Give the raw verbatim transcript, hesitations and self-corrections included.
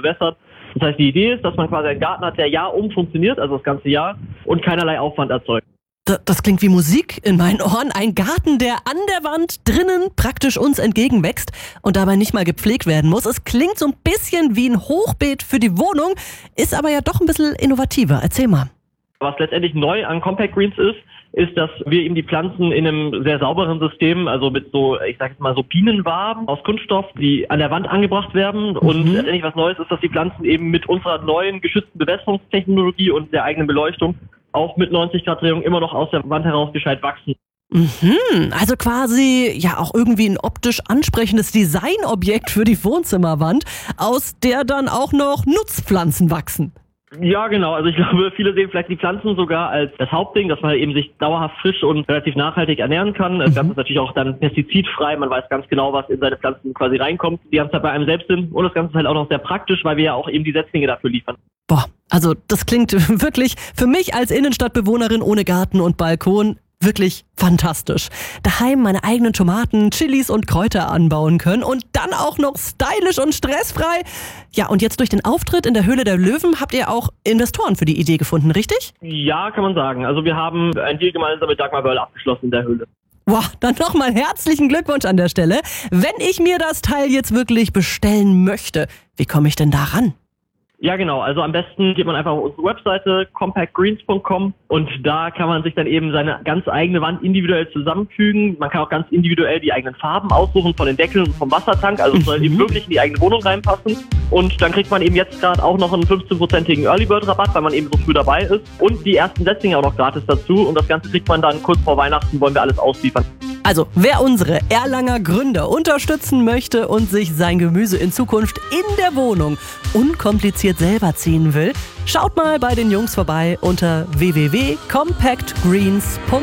bewässert. Das heißt, die Idee ist, dass man quasi einen Garten hat, der Jahr um funktioniert, also das ganze Jahr, und keinerlei Aufwand erzeugt. Das klingt wie Musik in meinen Ohren. Ein Garten, der an der Wand drinnen praktisch uns entgegenwächst und dabei nicht mal gepflegt werden muss. Es klingt so ein bisschen wie ein Hochbeet für die Wohnung, ist aber ja doch ein bisschen innovativer. Erzähl mal. Was letztendlich neu an Compact Greens ist, ist, dass wir eben die Pflanzen in einem sehr sauberen System, also mit so, ich sag jetzt mal so Bienenwaben aus Kunststoff, die an der Wand angebracht werden. Mhm. Und letztendlich was Neues ist, dass die Pflanzen eben mit unserer neuen geschützten Bewässerungstechnologie und der eigenen Beleuchtung auch mit neunzig Grad Drehung immer noch aus der Wand heraus gescheit wachsen. Mhm, also quasi ja auch irgendwie ein optisch ansprechendes Designobjekt für die Wohnzimmerwand, aus der dann auch noch Nutzpflanzen wachsen. Ja, genau. Also ich glaube, viele sehen vielleicht die Pflanzen sogar als das Hauptding, dass man eben sich dauerhaft frisch und relativ nachhaltig ernähren kann. Das Ganze ist natürlich auch dann pestizidfrei. Man weiß ganz genau, was in seine Pflanzen quasi reinkommt. Die haben es halt bei einem selbst Sinn. Und das Ganze ist halt auch noch sehr praktisch, weil wir ja auch eben die Setzlinge dafür liefern. Boah, also das klingt wirklich für mich als Innenstadtbewohnerin ohne Garten und Balkon wirklich fantastisch. Daheim meine eigenen Tomaten, Chilis und Kräuter anbauen können und dann auch noch stylisch und stressfrei. Ja, und jetzt durch den Auftritt in der Höhle der Löwen habt ihr auch Investoren für die Idee gefunden, richtig? Ja, kann man sagen. Also wir haben einen Deal gemeinsam mit Dagmar Böll abgeschlossen in der Höhle. Wow, dann nochmal herzlichen Glückwunsch an der Stelle. Wenn ich mir das Teil jetzt wirklich bestellen möchte, wie komme ich denn da ran? Ja, genau. Also am besten geht man einfach auf unsere Webseite compact greens punkt com und da kann man sich dann eben seine ganz eigene Wand individuell zusammenfügen. Man kann auch ganz individuell die eigenen Farben aussuchen von den Deckeln und vom Wassertank. Also es soll mhm. eben wirklich in die eigene Wohnung reinpassen. Und dann kriegt man eben jetzt gerade auch noch einen fünfzehn-prozentigen Early Bird Rabatt, weil man eben so früh dabei ist. Und die ersten Setzlinge auch noch gratis dazu. Und das Ganze kriegt man dann kurz vor Weihnachten, wollen wir alles ausliefern. Also, wer unsere Erlanger Gründer unterstützen möchte und sich sein Gemüse in Zukunft in der Wohnung unkompliziert selber ziehen will, schaut mal bei den Jungs vorbei unter w w w punkt compact greens punkt com.